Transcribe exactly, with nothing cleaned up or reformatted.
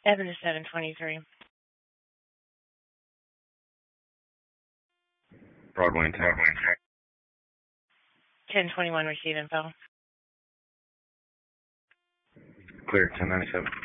Evan is seven twenty-three. Broadway and Broadway. ten twenty-one receive info. Clear, ten ninety-seven.